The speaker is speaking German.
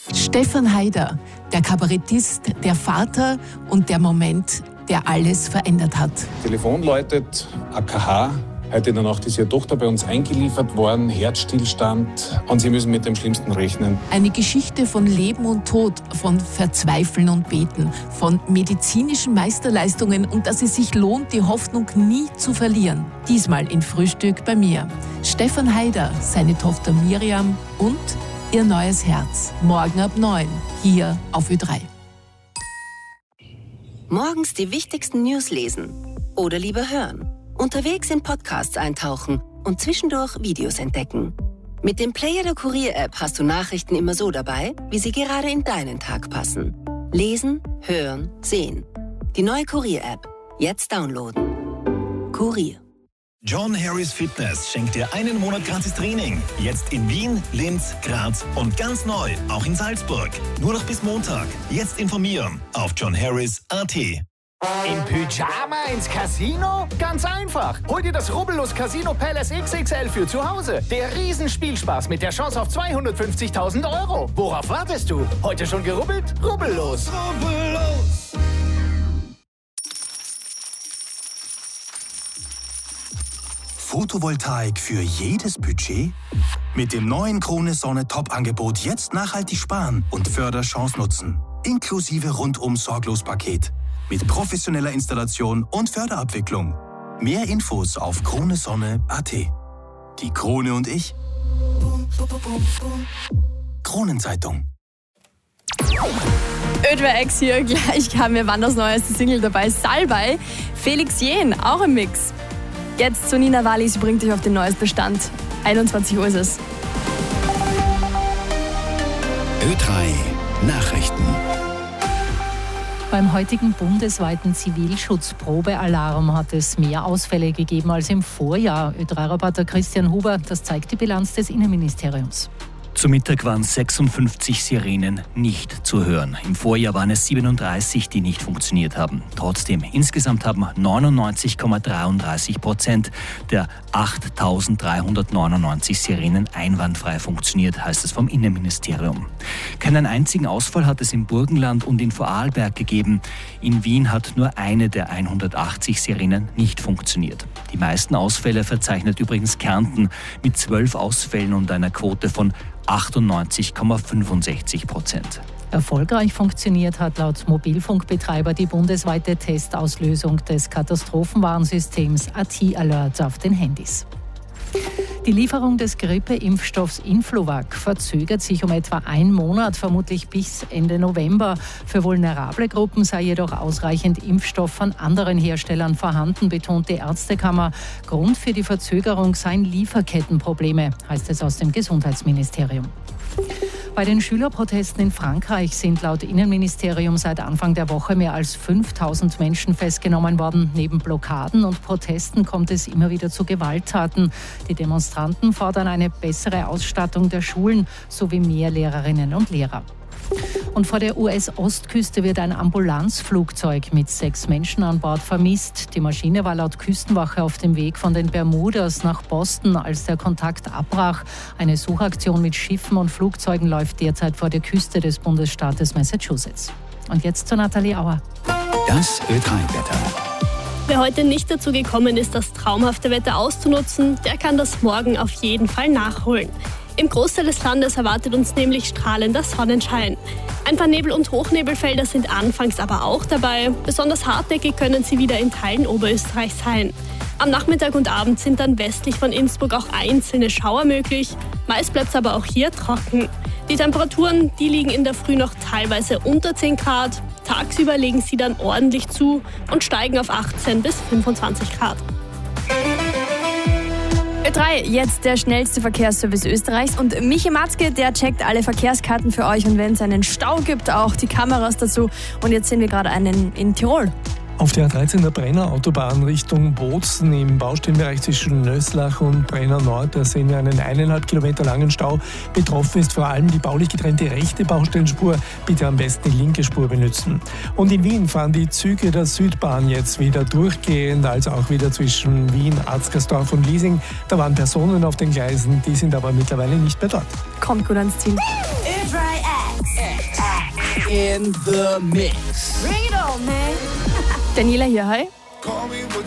Stefan Haider, der Kabarettist, der Vater und der Moment, der alles verändert hat. Telefon läutet, AKH. Heute in der Nacht ist ihre Tochter bei uns eingeliefert worden, Herzstillstand, und sie müssen mit dem Schlimmsten rechnen. Eine Geschichte von Leben und Tod, von Verzweifeln und Beten, von medizinischen Meisterleistungen und dass es sich lohnt, die Hoffnung nie zu verlieren. Diesmal in Frühstück bei mir. Stefan Haider, seine Tochter Miriam und ihr neues Herz. Morgen ab 9, hier auf Ö3. Morgens die wichtigsten News lesen oder lieber hören. Unterwegs in Podcasts eintauchen und zwischendurch Videos entdecken. Mit dem Player der Kurier-App hast du Nachrichten immer so dabei, wie sie gerade in deinen Tag passen. Lesen, hören, sehen. Die neue Kurier-App. Jetzt downloaden. Kurier. John Harris Fitness schenkt dir einen Monat gratis Training. Jetzt in Wien, Linz, Graz und ganz neu, auch in Salzburg. Nur noch bis Montag. Jetzt informieren auf johnharris.at. Im Pyjama ins Casino? Ganz einfach. Hol dir das Rubbellos Casino Palace XXL für zu Hause. Der Riesenspielspaß mit der Chance auf 250.000 €. Worauf wartest du? Heute schon gerubbelt? Rubbellos. Rubbellos. Photovoltaik für jedes Budget? Mit dem neuen Krone Sonne Top-Angebot jetzt nachhaltig sparen und Förderchance nutzen. Inklusive Rundum-Sorglos-Paket. Mit professioneller Installation und Förderabwicklung. Mehr Infos auf kronesonne.at. Die Krone und ich. Kronenzeitung. Ö3X hier, gleich haben wir Wanders neueste Single dabei. Salbei, Felix Jähn, auch im Mix. Jetzt zu Nina Wali, sie bringt dich auf den neuesten Stand. 21 Uhr ist es. Ö3 Nachrichten. Beim heutigen bundesweiten Zivilschutzprobealarm hat es mehr Ausfälle gegeben als im Vorjahr. Ö3-Reporter Christian Huber, das zeigt die Bilanz des Innenministeriums. Zu Mittag waren 56 Sirenen nicht zu hören. Im Vorjahr waren es 37, die nicht funktioniert haben. Trotzdem, insgesamt haben 99,33% der 8.399 Sirenen einwandfrei funktioniert, heißt es vom Innenministerium. Keinen einzigen Ausfall hat es im Burgenland und in Vorarlberg gegeben. In Wien hat nur eine der 180 Sirenen nicht funktioniert. Die meisten Ausfälle verzeichnet übrigens Kärnten mit 12 Ausfällen und einer Quote von 98,65%. Erfolgreich funktioniert hat laut Mobilfunkbetreiber die bundesweite Testauslösung des Katastrophenwarnsystems AT-Alert auf den Handys. Die Lieferung des Grippeimpfstoffs Influvac verzögert sich um etwa einen Monat, vermutlich bis Ende November. Für vulnerable Gruppen sei jedoch ausreichend Impfstoff von anderen Herstellern vorhanden, betont die Ärztekammer. Grund für die Verzögerung seien Lieferkettenprobleme, heißt es aus dem Gesundheitsministerium. Bei den Schülerprotesten in Frankreich sind laut Innenministerium seit Anfang der Woche mehr als 5.000 Menschen festgenommen worden. Neben Blockaden und Protesten kommt es immer wieder zu Gewalttaten. Die Demonstranten fordern eine bessere Ausstattung der Schulen sowie mehr Lehrerinnen und Lehrer. Und vor der US-Ostküste wird ein Ambulanzflugzeug mit 6 Menschen an Bord vermisst. Die Maschine war laut Küstenwache auf dem Weg von den Bermudas nach Boston, als der Kontakt abbrach. Eine Suchaktion mit Schiffen und Flugzeugen läuft derzeit vor der Küste des Bundesstaates Massachusetts. Und jetzt zu Nathalie Auer. Das Ö3-Wetter. Wer heute nicht dazu gekommen ist, das traumhafte Wetter auszunutzen, der kann das morgen auf jeden Fall nachholen. Im Großteil des Landes erwartet uns nämlich strahlender Sonnenschein. Ein paar Nebel- und Hochnebelfelder sind anfangs aber auch dabei. Besonders hartnäckig können sie wieder in Teilen Oberösterreichs sein. Am Nachmittag und Abend sind dann westlich von Innsbruck auch einzelne Schauer möglich. Meist bleibt es aber auch hier trocken. Die Temperaturen, die liegen in der Früh noch teilweise unter 10 Grad. Tagsüber legen sie dann ordentlich zu und steigen auf 18 bis 25 Grad. Ö3, jetzt der schnellste Verkehrsservice Österreichs und Michi Matzke, der checkt alle Verkehrskarten für euch und wenn es einen Stau gibt, auch die Kameras dazu. Und jetzt sind wir gerade in Tirol. Auf der A13 der Brenner Autobahn Richtung Bozen im Baustellenbereich zwischen Nöslach und Brenner Nord, da sehen wir einen 1,5 Kilometer langen Stau. Betroffen ist vor allem die baulich getrennte rechte Baustellenspur. Bitte am besten die linke Spur benutzen. Und in Wien fahren die Züge der Südbahn jetzt wieder durchgehend, also auch wieder zwischen Wien, Arzgersdorf und Liesing. Da waren Personen auf den Gleisen, die sind aber mittlerweile nicht mehr dort. Kommt gut ans Ziel. Ö3X. in the mix. Bring it on, man. Daniela hier, hi.